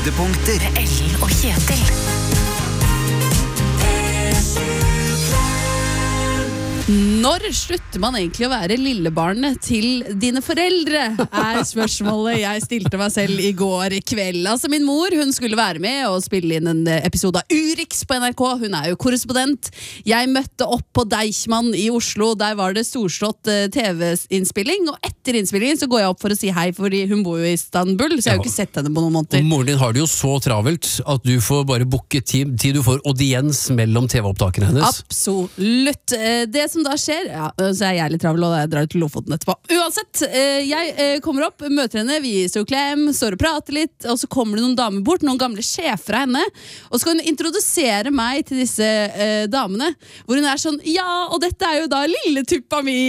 Høydepunkter. Ellen og Kjetil. Når slutter man egentlig å være lillebarnet til dine foreldre? Er spørsmålet jeg stilte meg selv i går kveld. Altså min mor, hun skulle være med og spille inn en episode av Urix på NRK. Hun er jo korrespondent. Jeg møtte opp på Deichman i Oslo. Der var det storslått TV-innspilling. Og etter innspillingen så går jeg opp for å si hei, fordi hun bor jo i Istanbul, så jeg har jo ikke sett henne på noen måneder. Og moren din har det jo så travelt at du får bare booke tid du får audiens mellom TV-opptakene hennes. Absolutt. Det som da skjer, ja, så er jeg litt travel og jeg drar til Lofoten etterpå. Uansett, jeg kommer opp, møter henne, vi gir så klem, står og prater litt, og så kommer det noen damer bort, noen gamle sjefer av henne, og så skal hun introdusere meg til disse damene, hvor hun er sånn, ja, og dette er jo da lilletuppa mi.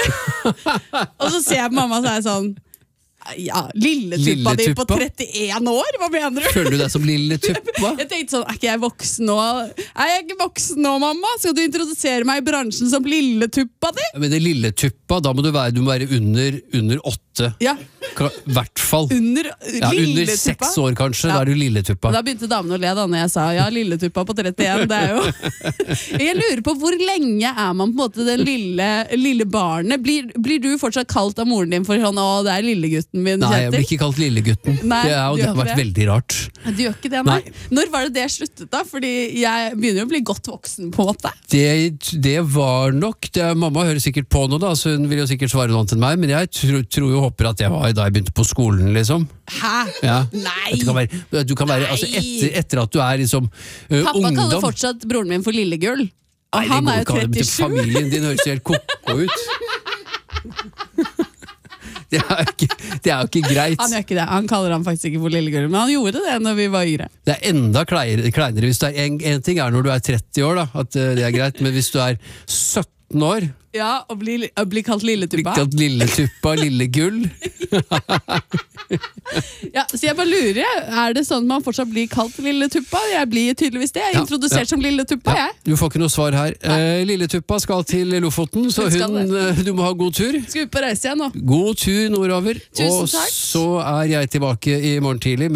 Og så ser jeg på mamma og så er jeg sånn, ja, lilletuppa di på 31 år, hva mener du? Føler du deg som lilletuppa? Jeg tenkte sånn, er ikke jeg voksen nå? Er jeg ikke voksen nå, mamma? Skal du introdusere meg i bransjen som lilletuppa di? Men det lilletuppa, da må du være under 8. Ja. Hvert fall. Under under 6 år kanskje, da er du lilletuppa. Da begynte damene å le da når jeg sa, ja, lilletuppa på 31, det er jo... Jeg lurer på, hvor lenge er man på en måte den lille barnet? Blir du fortsatt kalt av moren din for sånn, å, det er lillegutten min, Nei, jeg blir ikke kalt lillegutten. Nei, det har vært veldig rart. Du gjør ikke det, nei? Når var det sluttet da? Fordi jeg begynner jo å bli godt voksen på en måte. Det var nok mamma hører sikkert på nå da, så hun vil jo sikkert svare noe annet enn meg, men jeg tror jo håper at jeg var da jeg begynte på skolen liksom. Hæ? Ja. Nei! Du kan være altså etter at du er liksom Pappa ungdom. kaller fortsatt broren min for Lillegull. Og Nei, han er jo 37. Familien din høres helt koko ut. Det er jo ikke greit. Han gjør ikke det, han kaller han faktisk ikke for Lillegull, men han gjorde det når vi var yngre. Det er enda kleinere hvis du er en ting er når du er 30 år da, at det er greit, men hvis du er 17 år Ja, og bli kalt lilletuppa. Bli kalt lilletuppa, lillegull. Ja, så jeg bare lurer, er det sånn man fortsatt blir kalt lilletuppa? Jeg blir tydeligvis det, jeg er introdusert som lilletuppa, jeg. Du får ikke noe svar her. Lilletuppa skal til Lofoten, så du må ha god tur. Skal vi på reise igjen nå? God tur nordover. Tusen takk. Og så er jeg tilbake i morgen tidlig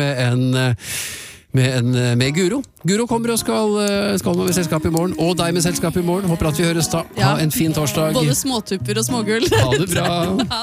med Guro. Guro kommer og skal med selskap i morgen, og deg med selskap i morgen. Håper at vi høres da. Ha en fin torsdag. Både småtupper og smågull. Ha det bra.